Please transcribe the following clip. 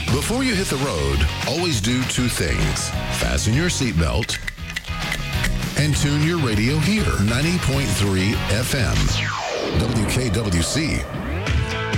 Before you hit the road, always do two things. Fasten your seatbelt and tune your radio here. 90.3 FM. WKWC.